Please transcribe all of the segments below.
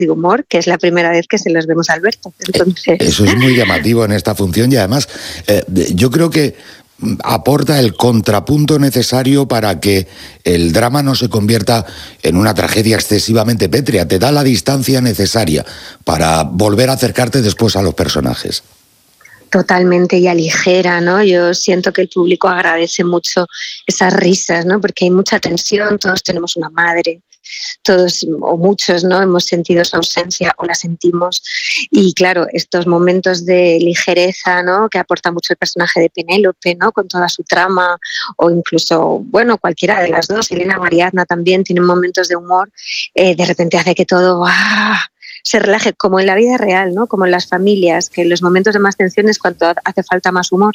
de humor, que es la primera vez que se los vemos a Alberto. Entonces... Eso es muy llamativo en esta función y además yo creo que aporta el contrapunto necesario para que el drama no se convierta en una tragedia excesivamente pétrea. Te da la distancia necesaria para volver a acercarte después a los personajes. Totalmente, y aligera, ¿no? Yo siento que el público agradece mucho esas risas, ¿no? Porque hay mucha tensión, todos tenemos una madre, todos o muchos, ¿no? Hemos sentido su ausencia o la sentimos, y claro, estos momentos de ligereza, ¿no? Que aporta mucho el personaje de Penélope, ¿no? Con toda su trama, o incluso, bueno, cualquiera de las dos, Elena Mariazna también tienen momentos de humor, de repente hace que todo se relaje, como en la vida real, ¿no? Como en las familias, que en los momentos de más tensión es cuando hace falta más humor.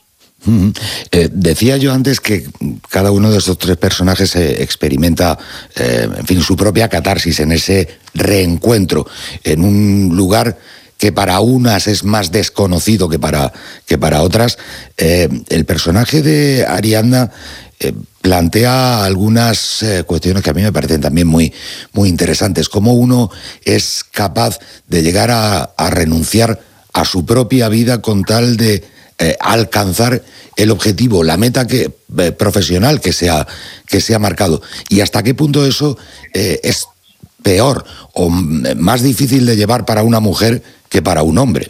Decía yo antes que cada uno de estos tres personajes experimenta, en fin, su propia catarsis en ese reencuentro en un lugar que para unas es más desconocido que para otras. El personaje de Ariadna plantea algunas cuestiones que a mí me parecen también muy, muy interesantes. Cómo uno es capaz de llegar a renunciar a su propia vida con tal de alcanzar el objetivo, la meta profesional que se ha marcado. Y hasta qué punto eso es peor o más difícil de llevar para una mujer que para un hombre.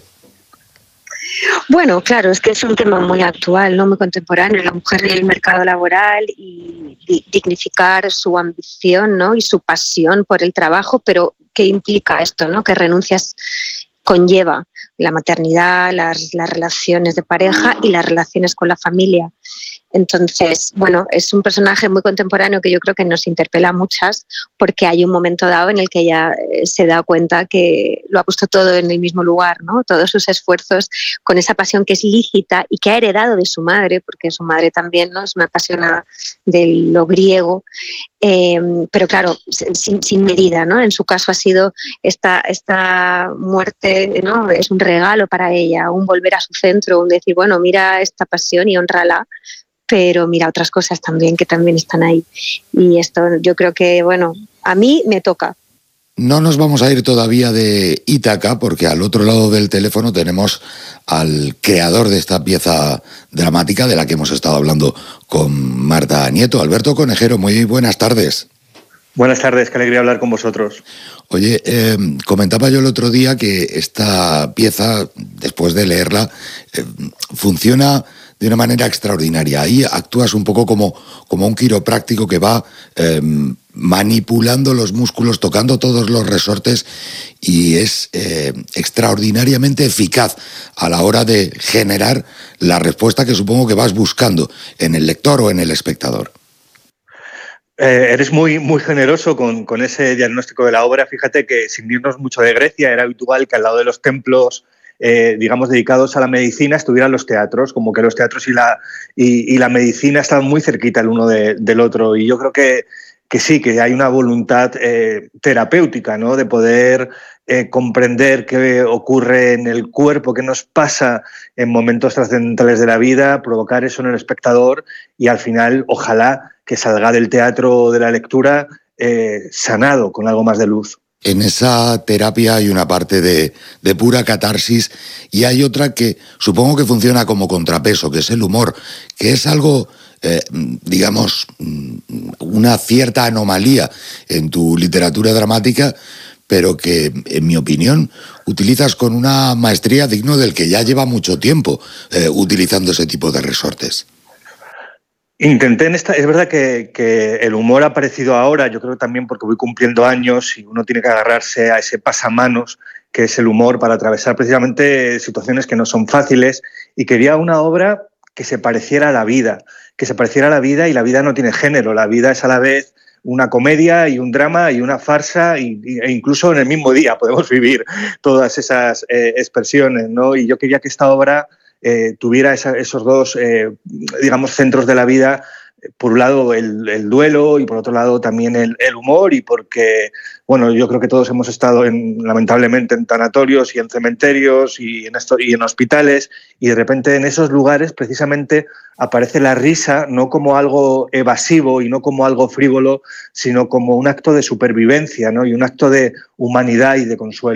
Bueno, claro, es que es un tema muy actual, ¿no? Muy contemporáneo, la mujer y el mercado laboral, y dignificar su ambición, ¿no? Y su pasión por el trabajo, pero ¿qué implica esto, ¿no? Que renuncias conlleva la maternidad, las relaciones de pareja y las relaciones con la familia. Entonces, bueno, es un personaje muy contemporáneo que yo creo que nos interpela a muchas, porque hay un momento dado en el que ella se da cuenta que lo ha puesto todo en el mismo lugar, ¿no? Todos sus esfuerzos con esa pasión que es lícita y que ha heredado de su madre, porque su madre también, ¿no? Es una apasionada de lo griego, pero claro, sin medida, ¿no? En su caso ha sido esta muerte, ¿no? Es un regalo para ella, un volver a su centro, un decir, bueno, mira esta pasión y hónrala, pero mira otras cosas también que también están ahí. Y esto yo creo que, bueno, a mí me toca. No nos vamos a ir todavía de Ítaca, porque al otro lado del teléfono tenemos al creador de esta pieza dramática de la que hemos estado hablando con Marta Nieto. Alberto Conejero, muy buenas tardes. Buenas tardes, qué alegría hablar con vosotros. Oye, comentaba yo el otro día que esta pieza, después de leerla, funciona de una manera extraordinaria. Ahí actúas un poco como un quiropráctico que va manipulando los músculos, tocando todos los resortes, y es extraordinariamente eficaz a la hora de generar la respuesta que supongo que vas buscando en el lector o en el espectador. Eres muy, muy generoso con ese diagnóstico de la obra. Fíjate que, sin irnos mucho de Grecia, era habitual que al lado de los templos, digamos, dedicados a la medicina, estuvieran los teatros, como que los teatros y la medicina estaban muy cerquita el uno del otro. Y yo creo que sí, que hay una voluntad terapéutica, ¿no? De poder comprender qué ocurre en el cuerpo, qué nos pasa en momentos trascendentales de la vida, provocar eso en el espectador y al final, ojalá, que salga del teatro o de la lectura sanado, con algo más de luz. En esa terapia hay una parte de pura catarsis y hay otra que supongo que funciona como contrapeso, que es el humor, que es algo, digamos, una cierta anomalía en tu literatura dramática, pero que, en mi opinión, utilizas con una maestría digno del que ya lleva mucho tiempo utilizando ese tipo de resortes. Intenté es verdad que el humor ha aparecido ahora, yo creo también porque voy cumpliendo años y uno tiene que agarrarse a ese pasamanos que es el humor para atravesar precisamente situaciones que no son fáciles, y quería una obra que se pareciera a la vida, y la vida no tiene género, la vida es a la vez una comedia y un drama y una farsa e incluso en el mismo día podemos vivir todas esas expresiones, ¿no? Y yo quería que esta obra tuviera esos dos, digamos, centros de la vida por un lado el duelo y por otro lado también el humor, y porque, bueno, yo creo que todos hemos estado lamentablemente en tanatorios y en cementerios y en hospitales, y de repente en esos lugares precisamente aparece la risa no como algo evasivo y no como algo frívolo, sino como un acto de supervivencia, ¿no? Y un acto de humanidad y de consuelo.